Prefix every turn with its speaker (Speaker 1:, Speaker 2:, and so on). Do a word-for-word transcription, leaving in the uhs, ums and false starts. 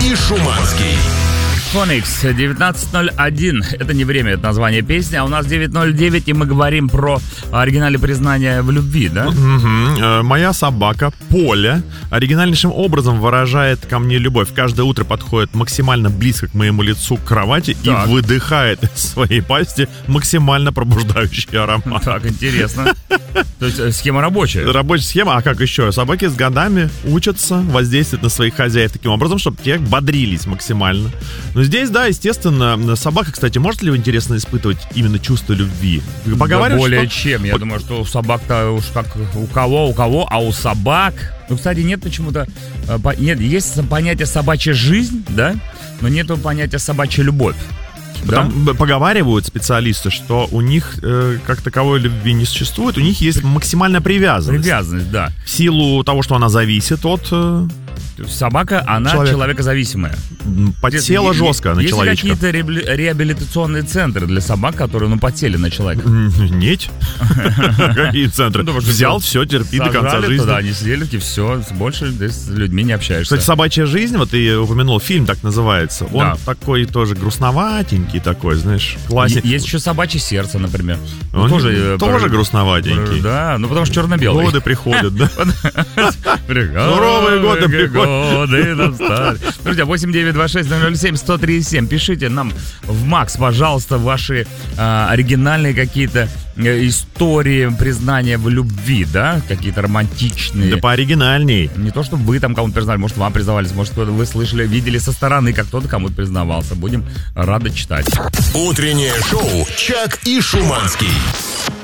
Speaker 1: и Шуманский.
Speaker 2: Фоникс, девятнадцать ноль один. Это не время, это название песни. А у нас девять ноль девять, и мы говорим про оригинальное признание в любви, да?
Speaker 3: Угу. Моя собака Поля оригинальнейшим образом выражает ко мне любовь. Каждое утро подходит максимально близко к моему лицу, к кровати, так, и выдыхает из своей пасти максимально пробуждающий аромат.
Speaker 2: Так, интересно. То есть схема рабочая.
Speaker 3: Рабочая схема, а как еще? Собаки с годами учатся воздействовать на своих хозяев таким образом, чтобы те бодрились максимально. Но здесь, да, естественно, собака, кстати, может ли, интересно, испытывать именно чувство любви?
Speaker 2: Да более что... чем. Я думаю, что у собак-то уж как у кого, у кого, а у собак... Ну, кстати, нет почему-то... Нет, есть понятие собачья жизнь, да, но нету понятия собачья любовь.
Speaker 3: Там
Speaker 2: да?
Speaker 3: Поговаривают специалисты, что у них э, как таковой любви не существует, у них есть максимальная привязанность.
Speaker 2: Привязанность, да.
Speaker 3: В силу того, что она зависит от... Э,
Speaker 2: Собака, она Человек. человекозависимая.
Speaker 3: Подсела
Speaker 2: есть,
Speaker 3: жестко на
Speaker 2: есть
Speaker 3: человечка.
Speaker 2: Есть какие-то реабилитационные центры для собак, которые, ну, подсели на человека?
Speaker 3: Нет. Какие центры? Взял, все, терпи до конца жизни.
Speaker 2: Да, они сидели, такие, все, больше с людьми не общаешься.
Speaker 3: Кстати, «Собачья жизнь», вот ты упомянул, фильм так называется. Он такой тоже грустноватенький такой, знаешь, классный.
Speaker 2: Есть еще «Собачье сердце», например.
Speaker 3: Он тоже грустноватенький.
Speaker 2: Да, ну потому что черно-белый.
Speaker 3: Годы приходят, да?
Speaker 2: Суровые годы приходят. Друзья, восемь девять два шесть ноль ноль семь сто тридцать семь. Пишите нам в Макс, пожалуйста, ваши а, оригинальные какие-то истории признания в любви, да? Какие-то романтичные.
Speaker 3: Да пооригинальней.
Speaker 2: Не то, чтобы вы там кому-то признали, может, вам признавались, может, вы слышали, видели со стороны, как кто-то кому-то признавался. Будем рады читать.
Speaker 1: Утреннее шоу «Чак и Шуманский».